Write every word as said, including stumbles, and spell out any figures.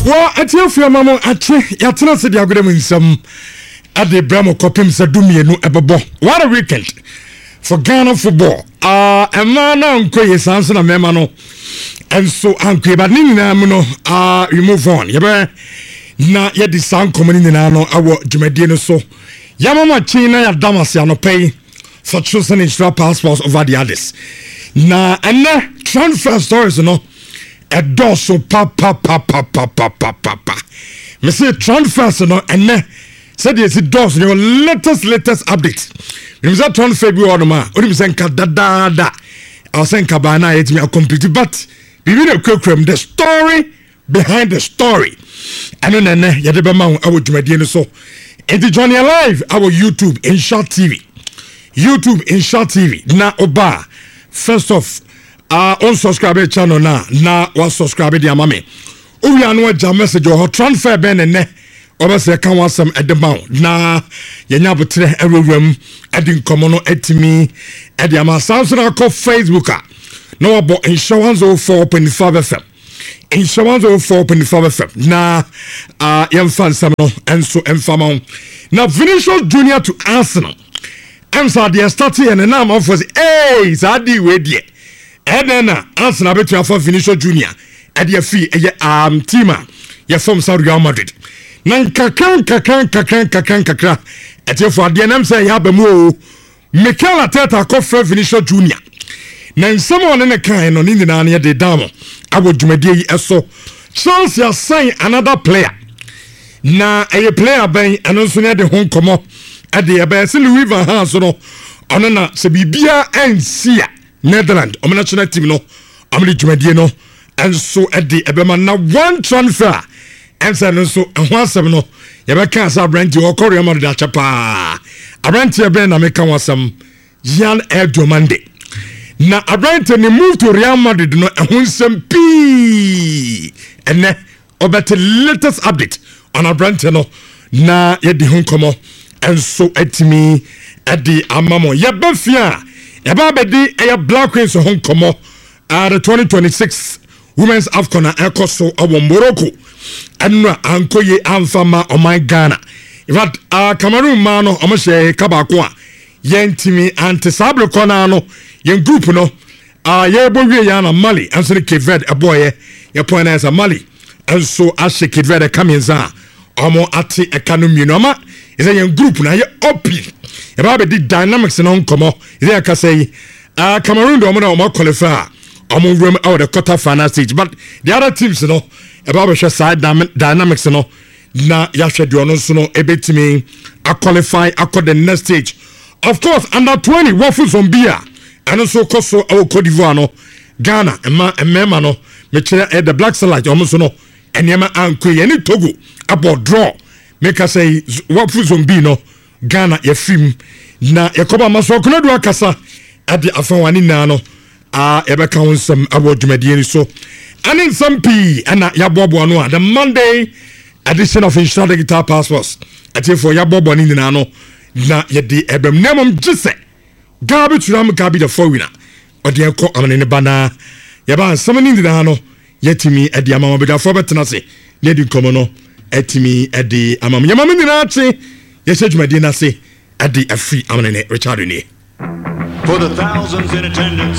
Well, at your mama, at your tenants, the algorithm in some at the Bramo Copim Sadumi no Ebabo. What a weekend for Ghana football. Ah, uh, a man on Koya Sanson and Memano, and so Uncle Badnina Muno. Ah, we move on. Yaba na yet the sound coming in our Jumedino so Yamama China ya Damasiano pay for choosing extra passports over the others. Na and transfer stories, you know. A dorsal pa pa pa pa pa pa pa pa pa. Me say transfers no ene said yes it does your latest latest update. Me say transfer bi on ma. Oni me say nka da da da. I say nka ba na yet me complete but we will kwem the story behind the story. Ano na ne ye de be ma awo dwumadie no so. Enti join live our YouTube in Short T V. YouTube in Short T V. Na oba first off Uh, on subscribe channel na na wa subscribe di amame. Owi anu aja message o transfer ben ne obese kan wasam edema na yenya botre ewewem edi nkomo no etimi edi ama Samsung ko Facebook a no abo insurance oh four point five F M insurance oh four point five F M na uh yem fan sam no enso emfama na Vinicius Junior to Arsenal em sa dey starting and na am for say hey sadi we dey Edena Arsenal betu for Vinicius Junior ade afi eye am teama ye from Saudi Real Madrid nan kakan kakan kakan kakan kakra ete for ade nam say ya bamu o Mikel Arteta ko for Vinicius Junior nan someone ne kan no ni na ne de damo abo dwumade yi eso Chelsea sign another player na eye player ben eno so ne de hon komo ade e ba se Louis van Gaal so no ono na se bibia ensia Netherlands, our national team no, I'm the Jumadie no, and so at the Ebema now one transfer, and so and so and one seven no, you can't say brand you or Korea Madrid chapa. I ran to a brand I make one some Jan Erdo Monday. Now I ran to move to Real Madrid no and won some P and then about the latest update on a brand no na yet the home come and so at me at the Amamo Yabafia. Yababedi a Black Queens home komo at the twenty twenty-six Women's AFCON Ekoso awo Morocco anwa ankoye amfama o my Ghana. Ivat a Cameroon mano o mo she kabako a yentimi antisable kona no yen group no a ye bowie ya na Mali anso ne Cape Verde aboye ye point as a Mali anso a she Cape Verde kamenza omo ati economy no ma is a yen group na ye opi. Eba be di dynamics no nkomo ide aka say ah Cameroon do mo na o qualify omo room out the quarter final stage but the other teams no eba be hwe side dynamics no na ya hwe de ono so no ebetimi a qualify across the next stage of course under twenty waffles on beer and also koso o Cote d'Ivoire no Ghana ema emema no me kire the Black Stars omo so no enema ankoye ni Togo about draw make us say waffles on beer no Ghana ye film na yakoba maso kono do akasa ade afanwani na no a ebeka wonsam abodwumadie ni so anin sampi ana yabobo no the Monday edition of Instant Digital Passports ate for yabobo ni na no na ye de ebem nemom gise gabi turam gabi the four winner ode enko amane ne bana yaba nsam ni na no yetimi ade amama beda for betena se ye di komo no etimi ade amama yamama ni na ate yes, Jumadina say at the free Amane Richard. For the thousands in attendance.